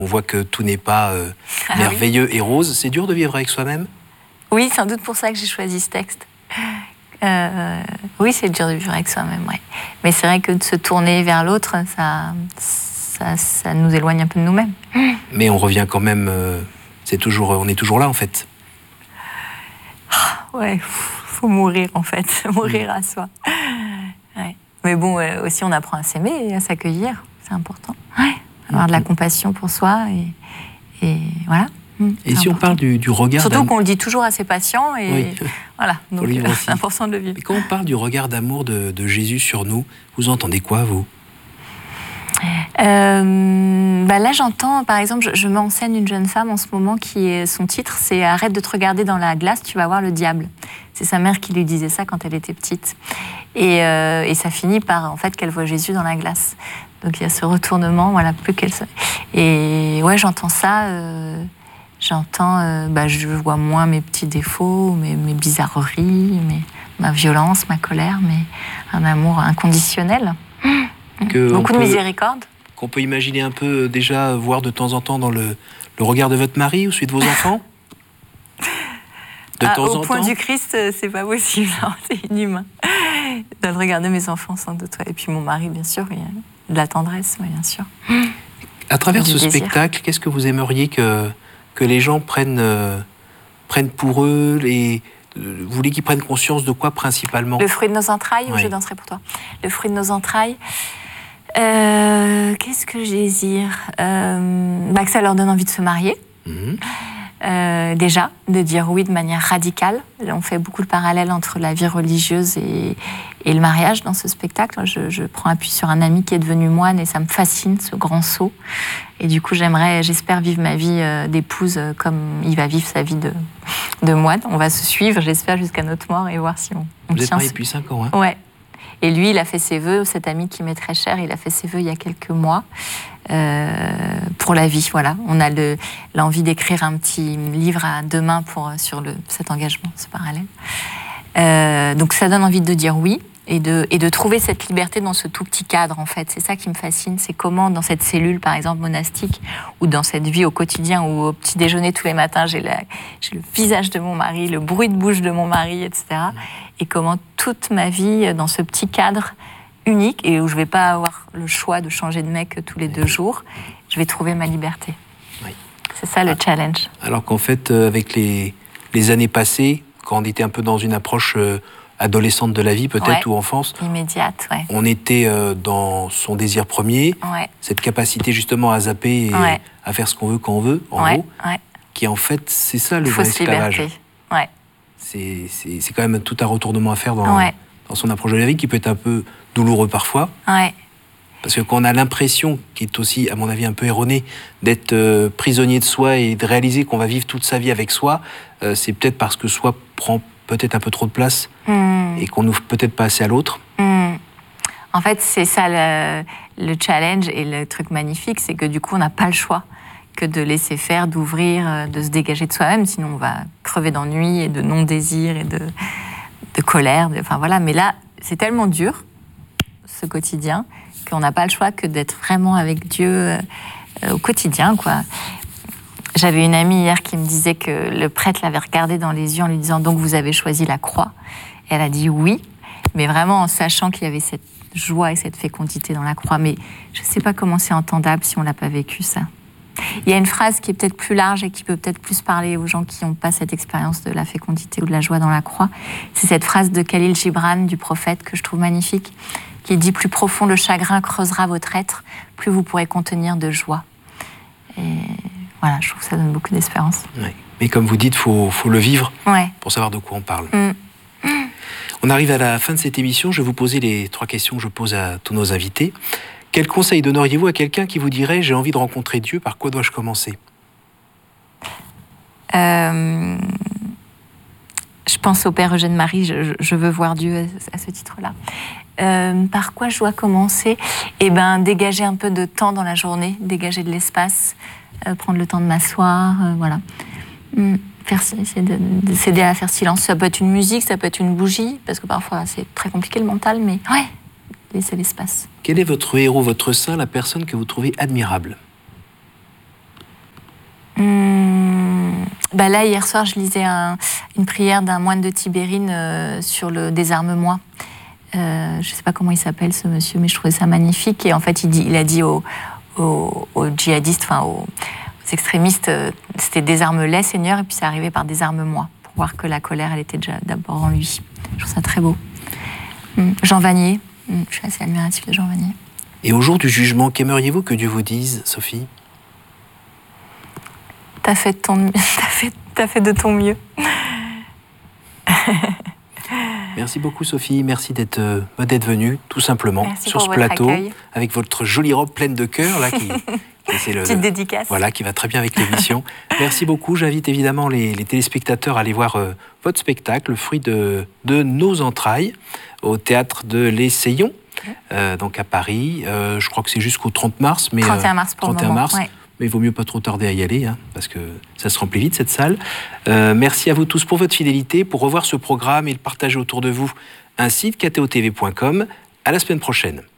On voit que tout n'est pas merveilleux et rose. C'est dur de vivre avec soi-même ? Oui, sans doute pour ça que j'ai choisi ce texte. Oui, c'est dur de vivre avec soi-même, ouais. Mais c'est vrai que de se tourner vers l'autre, ça nous éloigne un peu de nous-mêmes. Mais on revient quand même, on est toujours là en fait. Ouais, faut mourir en fait, mourir à soi. Ouais. Mais bon, aussi on apprend à s'aimer et à s'accueillir, c'est important. Ouais. Avoir de la compassion pour soi et voilà. Et si on parle du regard surtout qu'on le dit toujours à ses patients et oui. Voilà, donc c'est important de le vivre. Et quand on parle du regard d'amour de Jésus sur nous, vous entendez quoi vous ? Là j'entends, par exemple, je m'enseigne une jeune femme en ce moment son titre c'est « Arrête de te regarder dans la glace, tu vas voir le diable ». C'est sa mère qui lui disait ça quand elle était petite. Et ça finit par, en fait, qu'elle voit Jésus dans la glace. Donc il y a ce retournement, voilà, plus qu'elle... Et ouais, j'entends ça, je vois moins mes petits défauts, mes bizarreries, ma violence, ma colère, mais un amour inconditionnel. Beaucoup de miséricorde. Qu'on peut imaginer un peu déjà, voir de temps en temps dans le regard de votre mari ou celui de vos enfants ? Au point du Christ, c'est pas possible, c'est inhumain. De le regarder mes enfants, sans doute. Et puis mon mari, bien sûr, il y a de la tendresse, bien sûr. À travers ce spectacle, qu'est-ce que vous aimeriez que les gens prennent pour eux vous voulez qu'ils prennent conscience de quoi principalement ? Le fruit de nos entrailles, oui. Ou je danserai pour toi. Le fruit de nos entrailles. Qu'est-ce que je désire ? Que ça leur donne envie de se marier. Déjà, de dire oui de manière radicale. On fait beaucoup de parallèles entre la vie religieuse et le mariage dans ce spectacle. Je prends appui sur un ami qui est devenu moine et ça me fascine, ce grand saut. Et du coup, j'espère vivre ma vie d'épouse comme il va vivre sa vie de moine. On va se suivre, j'espère, jusqu'à notre mort et voir si on Vous êtes mariés depuis 5 ans, hein ? Ouais. Et lui, il a fait ses vœux, cet ami qui m'est très cher, il a fait ses vœux il y a quelques mois pour la vie. Voilà, on a l'envie d'écrire un petit livre à 2 mains sur cet engagement, ce parallèle. Donc ça donne envie de dire oui et de trouver cette liberté dans ce tout petit cadre, en fait. C'est ça qui me fascine, c'est comment dans cette cellule, par exemple, monastique, ou dans cette vie au quotidien, ou au petit déjeuner tous les matins, j'ai le visage de mon mari, le bruit de bouche de mon mari, etc. Et comment toute ma vie, dans ce petit cadre unique, et où je ne vais pas avoir le choix de changer de mec tous les 2 jours, je vais trouver ma liberté. Oui. C'est ça le challenge. Alors qu'en fait, avec les années passées, quand on était un peu dans une approche adolescente de la vie, peut-être, ou enfance, immédiate, on était dans son désir premier, cette capacité justement à zapper et à faire ce qu'on veut quand on veut, en gros, qui en fait, c'est ça le vrai esclavage. C'est quand même tout un retournement à faire dans son approche de la vie, qui peut être un peu douloureux parfois. Parce que quand on a l'impression, qui est aussi, à mon avis, un peu erronée, d'être prisonnier de soi et de réaliser qu'on va vivre toute sa vie avec soi, c'est peut-être parce que soi prend peut-être un peu trop de place et qu'on n'ouvre peut-être pas assez à l'autre. En fait, c'est ça le challenge et le truc magnifique, c'est que du coup, on n'a pas le choix que de laisser faire, d'ouvrir, de se dégager de soi-même, sinon on va crever d'ennui et de non-désir et de colère. Enfin voilà, mais là, c'est tellement dur, ce quotidien, qu'on n'a pas le choix que d'être vraiment avec Dieu au quotidien, quoi. J'avais une amie hier qui me disait que le prêtre l'avait regardée dans les yeux en lui disant « Donc vous avez choisi la croix ?» Et elle a dit oui, mais vraiment en sachant qu'il y avait cette joie et cette fécondité dans la croix. Mais je ne sais pas comment c'est entendable si on ne l'a pas vécu, ça. Il y a une phrase qui est peut-être plus large et qui peut peut-être plus parler aux gens qui n'ont pas cette expérience de la fécondité ou de la joie dans la croix. C'est cette phrase de Khalil Gibran, du prophète, que je trouve magnifique, qui dit « Plus profond le chagrin creusera votre être, plus vous pourrez contenir de joie. » Et voilà, je trouve que ça donne beaucoup d'espérance. Oui. Mais comme vous dites, faut le vivre pour savoir de quoi on parle. On arrive à la fin de cette émission. Je vais vous poser les 3 questions que je pose à tous nos invités. Quel conseil donneriez-vous à quelqu'un qui vous dirait « J'ai envie de rencontrer Dieu, par quoi dois-je commencer ?» Je pense au Père Eugène Marie, je veux voir Dieu à ce titre-là. Par quoi je dois commencer ? Dégager un peu de temps dans la journée, dégager de l'espace, prendre le temps de m'asseoir, voilà. S'aider à faire silence. Ça peut être une musique, ça peut être une bougie, parce que parfois c'est très compliqué le mental, mais laisser l'espace. Quel est votre héros, votre saint, la personne que vous trouvez admirable ? Là, hier soir, je lisais une prière d'un moine de Tibérine sur le désarmement. Je ne sais pas comment il s'appelle, ce monsieur, mais je trouvais ça magnifique. Et en fait, il a dit aux djihadistes, aux extrémistes, c'était désarme-les, Seigneur, et puis c'est arrivé par désarme-moi, pour voir que la colère, elle était déjà d'abord en lui. Je trouve ça très beau. Jean Vanier, je suis assez admirative de Jean Vanier. Et au jour du jugement, qu'aimeriez-vous que Dieu vous dise, Sophie ? T'as fait de ton mieux. Merci beaucoup, Sophie. Merci d'être venue, tout simplement, merci sur ce plateau, accueil. avec votre jolie robe pleine de cœur, là, petite dédicace. Voilà, qui va très bien avec l'émission. Merci beaucoup. J'invite évidemment les téléspectateurs à aller voir votre spectacle, le fruit de nos entrailles, au théâtre de l'Essaillon, donc à Paris. Je crois que c'est jusqu'au 30 mars. Mais, 31 mars pour 31 le moment. Mars. Ouais. Mais il vaut mieux pas trop tarder à y aller, parce que ça se remplit vite, cette salle. Merci à vous tous pour votre fidélité. Pour revoir ce programme et le partager autour de vous, un site ktotv.com. À la semaine prochaine.